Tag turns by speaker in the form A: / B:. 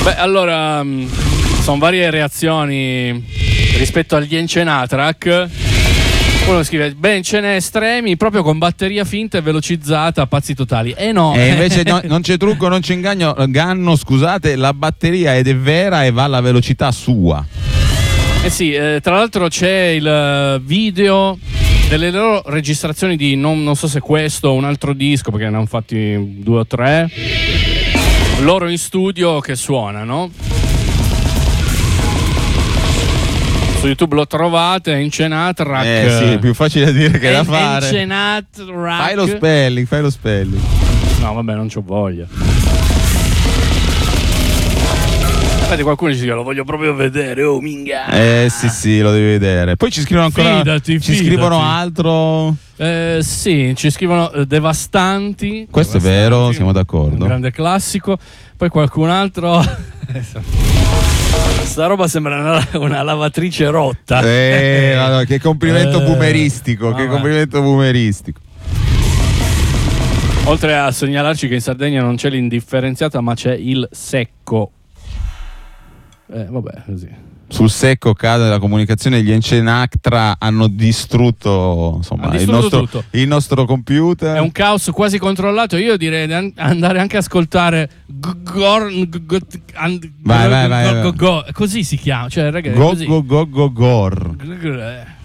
A: Beh, allora sono varie reazioni rispetto agli Encenatrak. Uno scrive: beh, ce n'è estremi proprio con batteria finta e velocizzata, pazzi totali. No.
B: E invece non c'è trucco, non c'è inganno, scusate, la batteria è vera e va alla velocità sua.
A: Sì, tra l'altro c'è il video delle loro registrazioni di non so se questo o un altro disco, perché ne hanno fatti 2 o 3 loro in studio che suonano. Su YouTube lo trovate, Encenatrak.
B: Sì, è più facile da dire che da fare.
A: Encenatrak.
B: Fai lo spelling.
A: No, vabbè, non c'ho voglia. Infatti qualcuno ci dice: lo voglio proprio vedere, oh minga.
B: Sì, lo devi vedere. Poi ci scrivono ancora.
A: Fidati.
B: Scrivono altro.
A: Sì, ci scrivono Devastanti.
B: Questo è vero, siamo d'accordo.
A: Un grande classico. Poi qualcun altro. Sta roba sembra una lavatrice rotta.
B: No, che complimento boomeristico. Che complimento boomeristico.
A: Oltre a segnalarci che in Sardegna non c'è l'indifferenziata, ma c'è il secco. Vabbè, così.
B: Sul secco cade la comunicazione. Gli Encenatra hanno distrutto, insomma, il nostro computer.
A: È un caos quasi controllato. Io direi di andare anche a ascoltare
B: vai.
A: così si chiama, cioè ragazzi,
B: Gor.